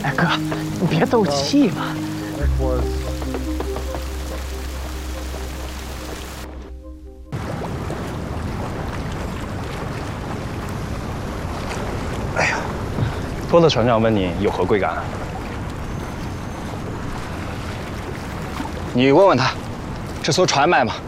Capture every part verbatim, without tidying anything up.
哎哥，你别斗气嘛。 哎呀，托了船长问你有何贵感？你问问他，这艘船卖吗？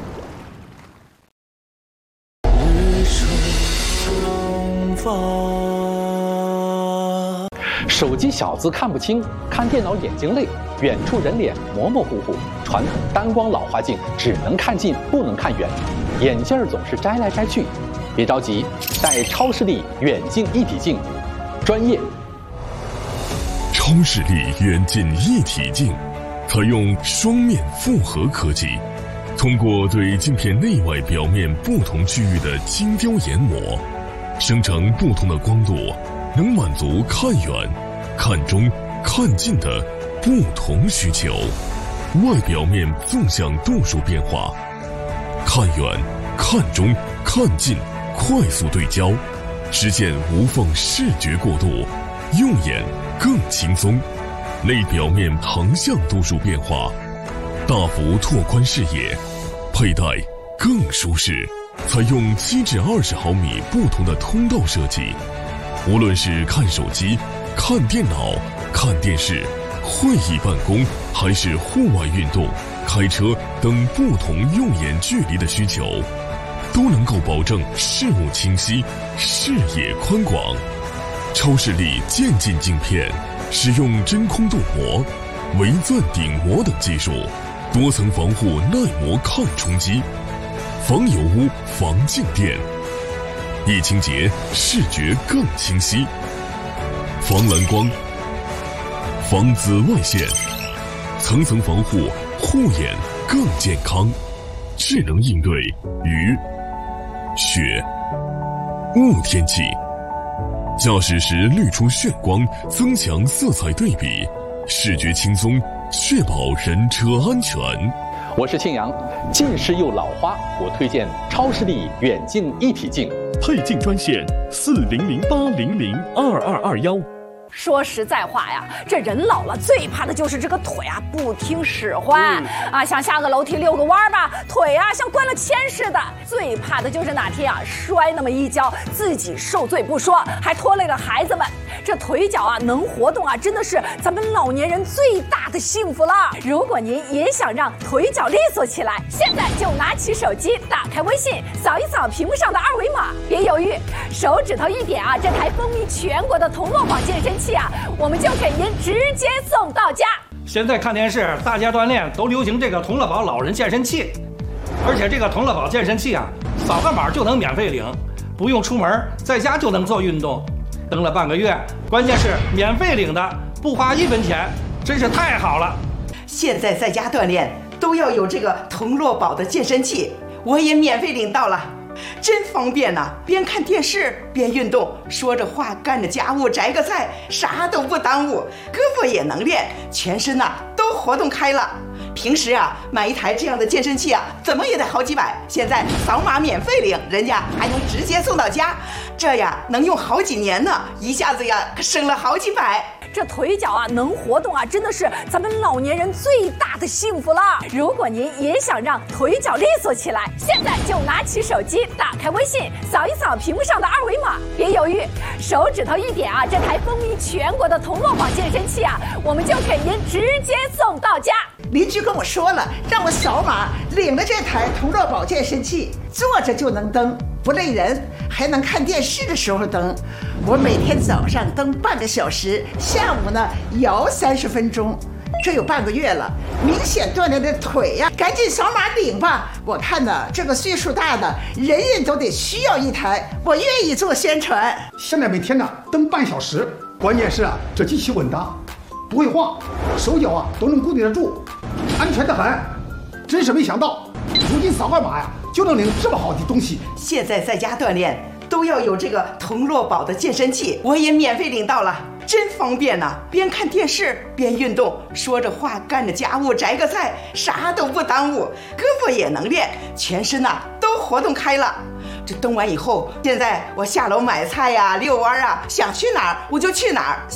手机小字看不清，看电脑眼睛累，远处人脸模模糊糊，传统单光老花镜只能看近不能看远，眼镜儿总是摘来摘去。别着急，戴超视力远近一体镜，专业。 超视力远近一体镜，采用双面复合科技，通过对镜片内外表面不同区域的精雕研磨，生成不同的光度。 能满足看远、看中、看近的不同需求，外表面纵向度数变化，看远、看中、看近快速对焦，实现无缝视觉过渡，用眼更轻松。内表面横向度数变化，大幅拓宽视野，佩戴更舒适。采用七至二十毫米不同的通道设计。 无论是看手机、看电脑、看电视、会议办公，还是户外运动、开车等不同用眼距离的需求，都能够保证视物清晰、视野宽广。超视力渐进镜片使用真空镀膜、微钻顶膜等技术，多层防护耐磨抗冲击，防油污、防静电。 易清洁，视觉更清晰；防蓝光，防紫外线，层层防护，护眼更健康。智能应对雨、雪、雾天气，驾驶时滤出眩光，增强色彩对比，视觉轻松，确保人车安全。 我是庆阳，近视又老花，我推荐超视力远近一体镜。 配镜专线四零零八零零二二二幺。 说实在话呀，这人老了最怕的就是这个腿啊不听使唤、嗯、啊，想下个楼梯遛个弯吧，腿啊像灌了铅似的。最怕的就是哪天啊摔那么一跤，自己受罪不说，还拖累了孩子们。这腿脚啊能活动啊，真的是咱们老年人最大的幸福了。如果您也想让腿脚利索起来，现在就拿起手机，打开微信，扫一扫屏幕上的二维码，别犹豫，手指头一点啊，这台风靡全国的同乐宝健身器啊，我们就给您直接送到家。 现在看电视，大家锻炼都流行这个同乐宝老人健身器，而且这个同乐宝健身器啊，扫个码就能免费领，不用出门，在家就能做运动。登了半个月，关键是免费领的，不花一分钱，真是太好了。 现在在家锻炼都要有这个同乐宝的健身器，我也免费领到了。 真方便呐、啊！边看电视边运动，说着话干着家务，摘个菜，啥都不耽误，胳膊也能练，全身呐、啊、都活动开了。平时啊买一台这样的健身器啊，怎么也得好几百，现在扫码免费领，人家还能直接送到家，这呀能用好几年呢，一下子呀可省了好几百。 这腿脚啊能活动啊，真的是咱们老年人最大的幸福了。如果您也想让腿脚利索起来，现在就拿起手机，打开微信，扫一扫屏幕上的二维码，别犹豫，手指头一点啊，这台风靡全国的同乐宝健身器啊，我们就给您直接送到家。 邻居跟我说了，让我扫码领了这台同乐宝健身器，坐着就能蹬。 不累人，还能看电视的时候蹬。我每天早上蹬半个小时，下午呢摇三十分钟，这有半个月了，明显锻炼的腿呀、啊！赶紧扫码领吧！我看呢，这个岁数大的人人都得需要一台，我愿意做宣传。 现在每天呢蹬半小时，关键是啊，这机器稳当，不会晃，手脚啊都能固定得住，安全得很。真是没想到，如今扫个码呀。 就能领这么好的东西。 现在在家锻炼都要有这个同乐宝的健身器，我也免费领到了，真方便呐、啊！边看电视边运动，说着话干着家务，摘个菜，啥都不耽误，胳膊也能练，全身呐、啊、都活动开了。这蹬完以后，现在我下楼买菜呀、遛弯啊，想去哪儿我就去哪儿。